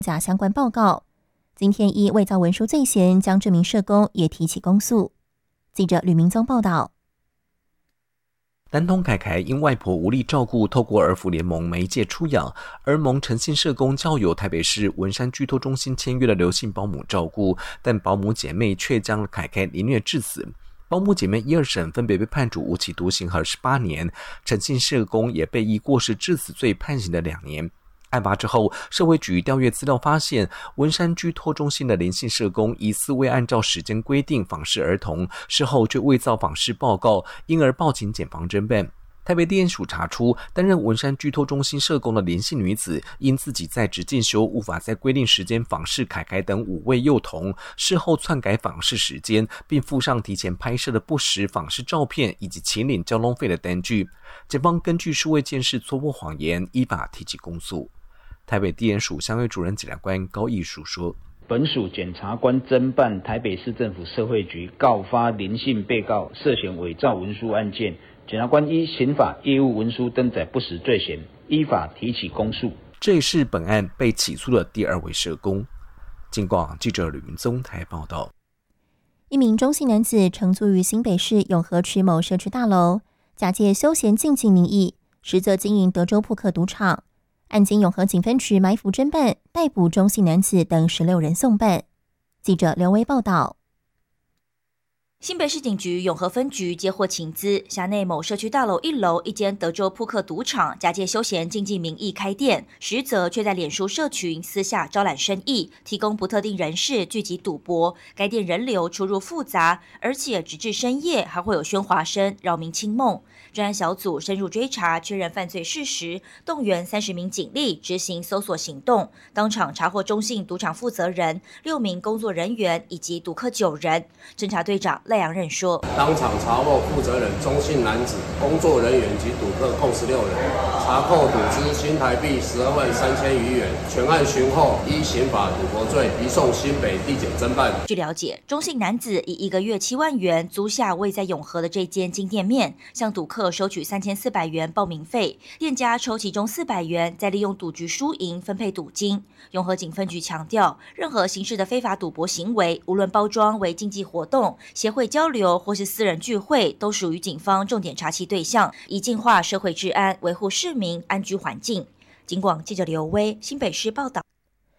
假相关报告。今天依伪造文书罪嫌，将这名社工也提起公诉。记者吕明宗报道。 男童凯凯因外婆无力照顾，透过儿福联盟媒介出养，儿盟诚信社工交由台北市文山居托中心签约的刘姓保姆照顾，但保姆姐妹却将凯凯凌虐致死。保姆姐妹一二审分别被判处无期徒刑和18年，诚信社工也被依过失致死罪判刑的2年。案发之后，社会局调阅资料发现，文山居托中心的林姓社工疑似未按照时间规定访视儿童，事后却伪造访视报告，因而报请检方侦办。台北地检署查出，担任文山居托中心社工的林姓女子，因自己在职进修无法在规定时间访视凯凯等5位幼童，事后篡改访视时间，并附上提前拍摄的不实访视照片以及请领交通费的单据。检方根据数位监视戳破谎言，依法提起公诉。台北地检署相对主任检察官高义书说， 本署检察官侦办台北市政府社会局告发林姓被告涉嫌伪造文书案件，检察官依刑法业务文书登载不实罪嫌，依法提起公诉。 这也是本案被起诉的第2位社工。警广记者吕云宗台报道。 一名中性男子承租于新北市永和区某社区大楼，假借休闲竞技名义，实则经营德州扑克赌场。案经永和警分局埋伏侦办，逮捕中性男子等16人送办。记者刘威报道。 新北市警局永和分局接获情资，辖内某社区大楼1楼一间德州扑克赌场假借休闲竞技名义开店，实则却在脸书社群私下招揽生意，提供不特定人士聚集赌博。该店人流出入复杂，而且直至深夜还会有喧哗声，扰民清梦。专案小组深入追查，确认犯罪事实，动员30名警力执行搜索行动，当场查获中信赌场负责人、6名工作人员以及赌客9人。侦查队长赖阳任说， 当场查获负责人中姓男子、工作人员及赌客共16人，查扣赌资新台币12万3000余元。全案询后，依刑法赌博罪移送新北地检侦办。 据了解，中姓男子以1个月7万元租下位在永和的这间金店面，向赌客收取3400元报名费，店家抽其中400元，再利用赌局输赢分配赌金。永和警分局强调，任何形式的非法赌博行为，无论包装为竞技活动、协会交流或是私人聚会，都属于警方重点查缉对象，以净化社会治安，维护市民安居环境。警广记者刘威新北市报道。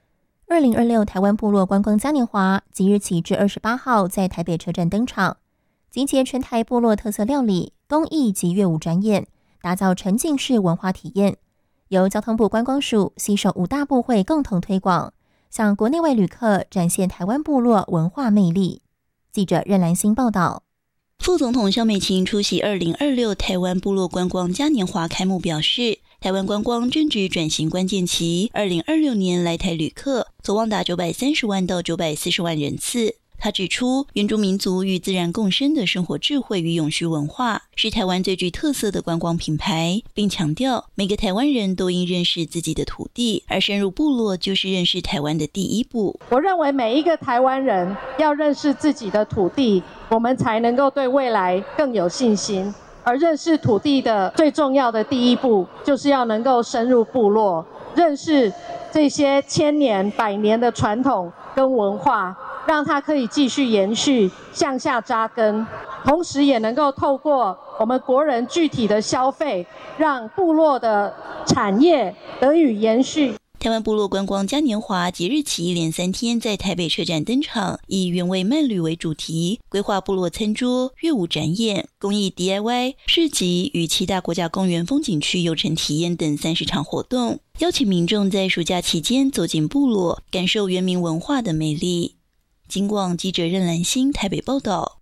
2026台湾部落观光嘉年华即日起至28号在台北车站登场，集结全台部落特色料理、工艺及乐舞展演，打造沉浸式文化体验。由交通部观光署携手5大部会共同推广，向国内外旅客展现台湾部落文化魅力。记者任兰心报道。 副总统萧美琴出席2026台湾部落观光嘉年华开幕表示，台湾观光正值转型关键期，2026年来台旅客所望达930万到940万人次。他指出，原住民族与自然共生的生活智慧与永续文化是台湾最具特色的观光品牌，并强调每个台湾人都应认识自己的土地，而深入部落就是认识台湾的第一步。 我认为每一个台湾人要认识自己的土地，我们才能够对未来更有信心。而认识土地的最重要的第一步，就是要能够深入部落，认识这些千年、百年的传统跟文化，让它可以继续延续，向下扎根，同时也能够透过我们国人具体的消费，让部落的产业得以延续。 台湾部落观光嘉年华即日起一连3天在台北车站登场，以原味慢旅为主题，规划部落餐桌、乐舞展演、公益 DIY 市集与7大国家公园风景区游程体验等30场活动，邀请民众在暑假期间走进部落，感受原民文化的魅力。警广记者任兰心台北报道。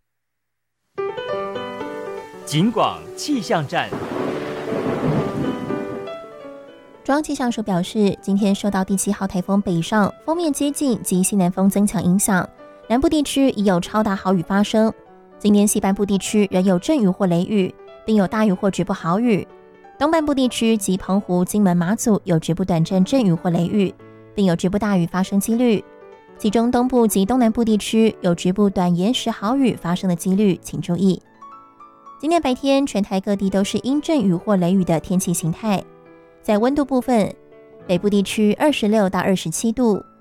警广气象站。 中央气象署表示，今天受到第7号台风北上锋面接近及西南风增强影响，南部地区已有超大豪雨发生。今天西半部地区仍有阵雨或雷雨，并有大雨或局部豪雨。东半部地区及澎湖、金门、马祖有局部短暂阵雨或雷雨，并有局部大雨发生几率。其中东部及东南部地区有局部短延时豪雨发生的几率，请注意。今天白天全台各地都是阴阵雨或雷雨的天气形态。在温度部分， 北部地区26到27度。